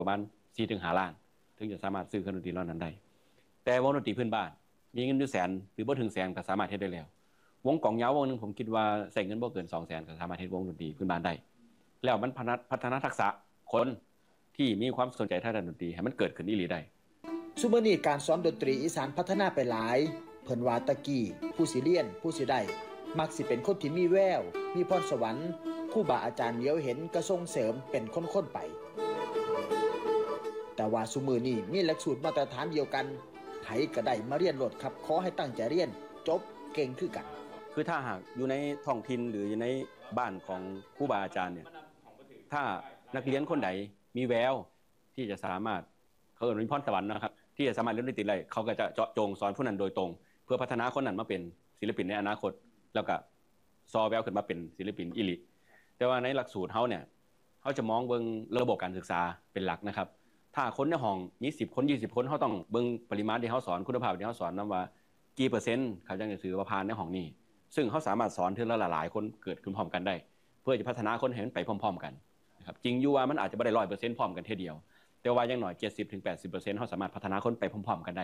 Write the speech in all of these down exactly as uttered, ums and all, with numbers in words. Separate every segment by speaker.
Speaker 1: ประมาณ สี่ถึงห้า ล้านถึงจะสามารถซื้อเครื่องดนตรีเหล่านั้นได้แต่วงดนตรีพื้นบ้านมีเงินอยู่แสนหรือบ่ถึงแสนก็สามารถเฮ็ดได้แล้ววงกองยาววงนึงผมคิดว่าใช้เงินบ่เกิน สองแสน ก็สามารถเฮ็ดวงดนตรีพื้นบ้านได้แล้วมันพัฒนาทักษะคนที่มีความสนใจทางด้านดนตรีให้มันเกิดขึ้นอีหลีได้
Speaker 2: ซุมื้อนี้การสอนดนตรีอีสานพัฒนาไปหลายเพิ่นว่าตะกี้ผู้สิเรียนผู้สิได้มักสิเป็นคนที่มีแววมีพรสวรรค์ครูบาอาจารย์เหลียวเห็นก็ส่งเสริมเป็นคนๆไปแต่ว่าซุมื้อนี้มีหลักสูตรมาตรฐานเดียวกันไผก็ได้มาเรียนโลดครับขอให้ตั้งใจเรียนจบเก่งคือกัน
Speaker 1: คือถ้าหากอยู่ในท้องถิ่นหรืออยู่ในบ้านของครูบาอาจารย์เนี่ยถ้านักเรียนคนใดมีแววที่จะสามารถเขาเรียกว่ามีพรสวรรค์นะครับที่จะสามารถเล่นดนตรีได้เขาก็จะเจาะจงสอนผู้นั้นโดยตรงเพื่อพัฒนาคนนั้นมาเป็นศิลปินในอนาคตแล้วก็ซอแววขึ้นมาเป็นศิลปินอีหลีแต่ว่าในหลักสูตรเฮาเนี่ยเฮาจะมองเบิ่งระบบการศึกษาเป็นหลักนะครับถ้าคนในห้องมีสิบคนยี่สิบคนเฮาต้องเบิ่งปริมาณที่เฮาสอนคุณภาพที่เฮาสอนนำว่ากี่เปอร์เซ็นต์เขาจังจะถือว่าผ่านในห้องนี้ซึ่งเฮาสามารถสอนเทื่อละหลายๆคนเกิดขึ้นพร้อมกันได้เพื่อจะพัฒนาคนให้มันไปพร้อมๆกันนะครับจริงอยู่ว่ามันอาจจะบ่ได้ ร้อยเปอร์เซ็นต์ พร้อมกันเทีเดียวแต่ว่าอย่างน้อย เจ็ดสิบถึงแปดสิบเปอร์เซ็นต์ เฮาสามารถพัฒนาคนไปพร้อมๆกันได้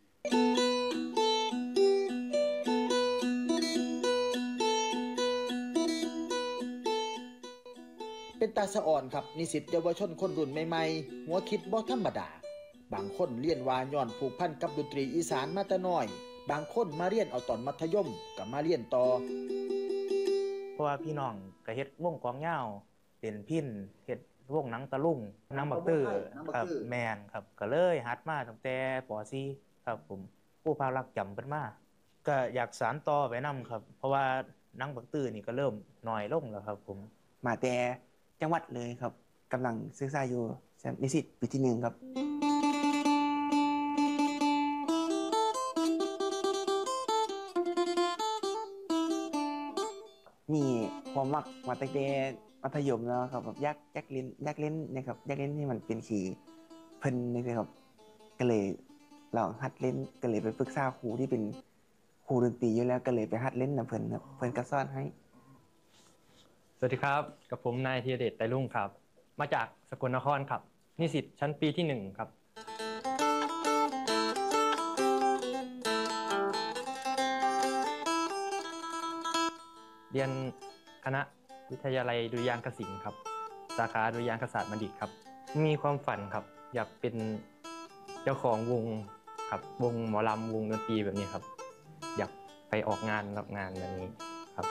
Speaker 2: เป็นตาสะอ่อนครับนิสิตเยาวชนคนรุ่นใหม่ๆหัวคิดบ่ธรรมดาบางคนเรียนว่าย้อนผูกพันกับดนตรีอีสานมาแต่น้อยบางคนมาเรียนเอาตอนมัธยมก็มาเรียนต่อ
Speaker 3: เพราะว่าพี่น้องก็เฮ็ดวงกลองยาวเป็นพิณเฮ็ดวงหนังตะลุงหนังบักตื้อครับแม่นครับก็เลยหัดมาตั้งแต่ป.สี่ ครับผมผู้พารักจำเพิ่นมาก็อยากสานต่อไปนำครับเพราะว่าหนังบักตื้อนี่ก็เริ่มน้อยลงแล้วครับผม
Speaker 4: มาแต่จังหวัดเลยครับกำลังศึกษาอยู่นิสิตปีที่หนึ่งครับมีความมักมาตั้งแต่มัธยมแล้วครับแบบอยากอยากเล่นอยากเล่นนะครับอยากเล่นให้มันเป็นขี่เพิ่นนี่ครับก็เลยลองหัดเล่นก็เลยไปปรึกษาครูที่เป็นครูดนตรีอยู่แล้วก็เลยไปหัดเล่นนำเพิ่นครับเพิ่นก็สอนให้
Speaker 5: สวัสดีครับกับผมนายธีรเดชไตรรุ่งครับมาจากสกลนครครับนิสิตชั้นปีที่หนึ่งครับเรียนคณะวิทยาลัยดุริยางคศิลป์ครับสาขาดุริยางคศาสตร์บัณฑิตครับมีความฝันครับอยากเป็นเจ้าของวงครับวงหมอลำวงดนตรีแบบนี้ครับอยากไปออกงานรับงานแบบนี้ครับ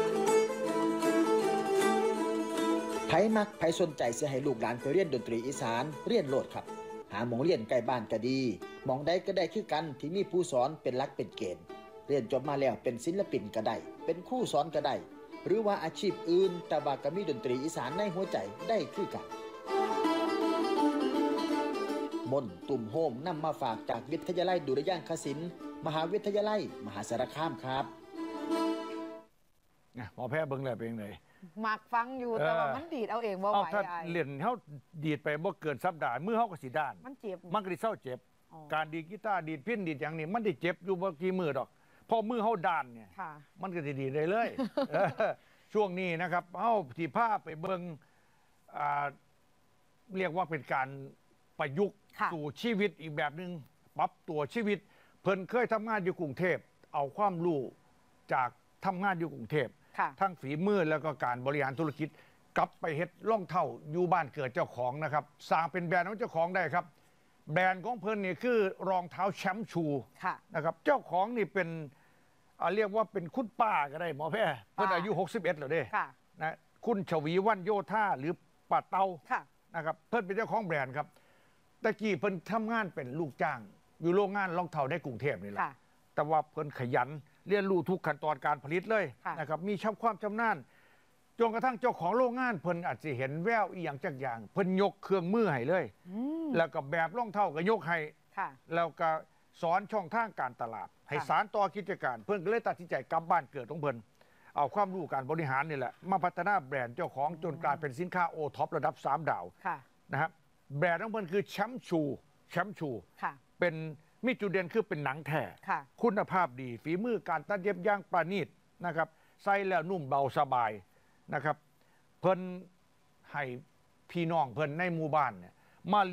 Speaker 2: ไผมักไผสนใจสิให้ลูกหลานไปเรียนดนตรีอีสานเรียนโลดครับหาหมองเรียนใกล้บ้านก็ดีหมองใดก็ได้คือกันที่มีผู้สอนเป็นหลักเป็นเกณฑ์เรียนจบมาแล้วเป็นศิลปินก็ได้เป็นครูสอนก็ได้หรือว่าอาชีพอื่นแต่ว่าก็มีดนตรีอีสานในหัวใจได้คือกันมนตุ่มโฮมนำมาฝากจากวิทยาลัยดุริยางคศิลป์มหาวิทยาลัยมหาสารคามครับ
Speaker 6: หมอแพ้เบิ่งแล้วเป็นไง
Speaker 7: มักฟังอยู่แต่ว่ามันดีดเอาเองบ่ไหว
Speaker 6: ถ้าเล่นเฮาดีดไปบ่เกินสัปดาห์มือเฮาก็สิด้าน
Speaker 7: มันเจ็บ
Speaker 6: มันก็สิเศร้าเจ็บการดีดกีตาร์ดีดพิณดีดอย่างนี้มันได้เจ็บอยู่บ่กี่มื้อดอกพอมือเฮาด้านเนี่ยมันก็สิดีดได้เลยช่วงนี้นะครับเฮาสิพาไปเบิ่งอ่าเรียกว่าเป็นการประยุกต์สู่ชีวิตอีกแบบนึงปรับตัวชีวิตเพิ่นเคยทำงานอยู่กรุงเทพเอาความรู้จากทำงานอยู่กรุงเทพทั้งฝีมือแล้วก็การบริหารธุรกิจกลับไปเฮ็ดล่องเท่าอยู่บ้านเกิดเจ้าของนะครับสร้างเป็นแบรนด์ของเจ้าของได้ครับแบรนด์ของเพิ่นนี่คือรองเท้าแชมป์ชูนะครับเจ้าของนี่เป็นเรียกว่าเป็นคุณป้าก็ได้หมอแพทย์เพิ่นอายุหกสิบเอ็ดแล้วเด้นะคุณชวีวันโยธาหรือป้าเตานะครับเพิ่นเป็นเจ้าของแบรนด์ครับตะกี้เพิ่นทำงานเป็นลูกจ้างอยู่โรงงานรองเท้าในกรุงเทพนี่แหละแต่ว่าเพิ่นขยันเรียนรู้ทุกขั้นตอนการผลิตเลยนะครับมีชับความชำนาญจนกระทั่งเจ้าของโรงงานเพิ่นอาจจะเห็นแววอีหยังจักอย่างเพิ่นยกเครื่องมือให้เลยแล้วก็แบบรองเท้าก็ยกให้แล้วก็สอนช่องทางการตลาดให้สานต่อกิจการเพิ่นก็เลยตัดสินใจกลับบ้านเกิดของเพิ่นเอาความรู้การบริหารนี่แหละมาพัฒนาแบรนด์เจ้าของจนกลายเป็นสินค้าโอท็อประดับสามดาวนะครับแบรนด์ของเพิ่นคือแชมป์ชูแชมป์ชูเป็นมีจุดเด่นคือเป็นหนังแท้คุณภาพดีฝีมือการตัดเย็บย่างประณีตนะครับใส่แล้วนุ่มเบาสบายนะครับเพิ่นให้พี่น้องเพิ่นในหมู่บ้านเนี่ยมา